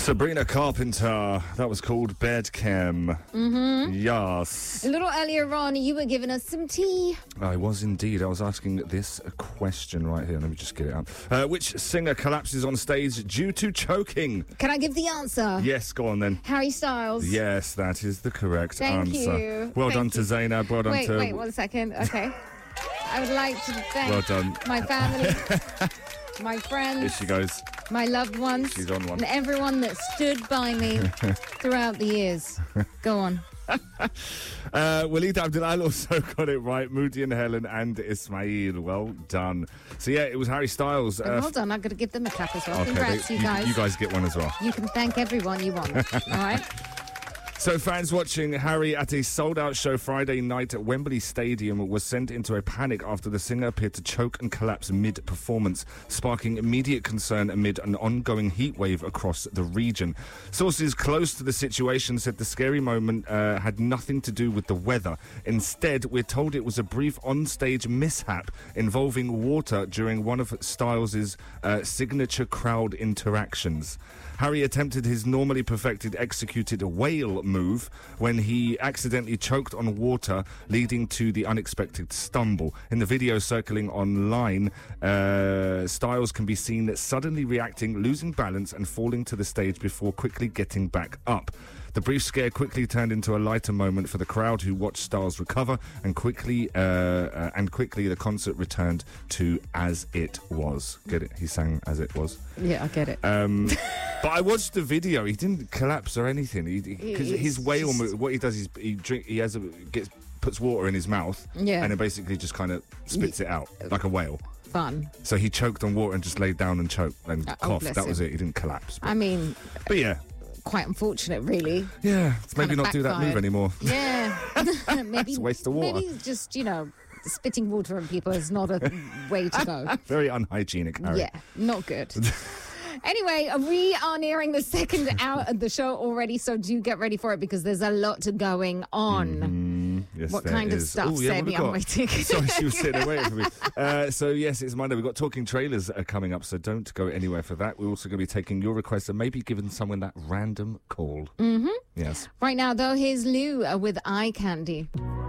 Sabrina Carpenter. That was called Bedchem. Mm-hmm. Yes. A little earlier on, you were giving us some tea. I was indeed. I was asking this question right here. Let me just get it out. Which singer collapses on stage due to choking? Can I give the answer? Yes, go on then. Harry Styles. Yes, that is the correct Thank answer. you. Well Thank done you. to Zainab. Well done to... Wait 1 second. Okay. I would like to thank Well done. my family, my friends, Here she goes. my loved ones, She's on one. and everyone that stood by me throughout the years. Go on. Waleed Abdulal also got it right. Moody and Helen and Ismail. Well done. So, yeah, it was Harry Styles. Well done. I've got to give them a clap as well. Okay, Congrats, you guys. You guys get one as well. You can thank everyone you want. All right? So fans watching Harry at a sold-out show Friday night at Wembley Stadium was sent into a panic after the singer appeared to choke and collapse mid-performance, sparking immediate concern amid an ongoing heatwave across the region. Sources close to the situation said the scary moment had nothing to do with the weather. Instead, we're told it was a brief on-stage mishap involving water during one of Styles' signature crowd interactions. Harry attempted his normally perfected executed whale move when he accidentally choked on water, leading to the unexpected stumble. In the video circling online, Styles can be seen suddenly reacting, losing balance and falling to the stage before quickly getting back up. The brief scare quickly turned into a lighter moment for the crowd who watched Styles recover, and quickly the concert returned to As It Was. Get it? He sang As It Was. Yeah, I get it. But I watched the video. He didn't collapse or anything. Because his whale move, what he does is puts water in his mouth, Yeah. and then basically just kind of spits it out like a whale. Fun. So he choked on water and just laid down and choked and coughed. bless That was him. it. He didn't collapse. I mean, But yeah, quite unfortunate, really. yeah. Maybe Kinda not do that move backfired. anymore. Yeah. Maybe It's a waste of water. Maybe just, spitting water on people is not a way to go. Very unhygienic, Harry. Yeah, not good. Anyway, we are nearing the second hour of the show already, so do get ready for it because there's a lot going on. Yes, What there kind of is. stuff, Ooh, yeah, what Sammy? have we I'm got? waiting. Sorry, she was sitting there waiting for me. So, yes, it's Monday. We've got Talking Trailers coming up, so don't go anywhere for that. We're also going to be taking your requests and maybe giving someone that random call. Mm-hmm. Yes. Right now, though, here's Lou with Eye Candy.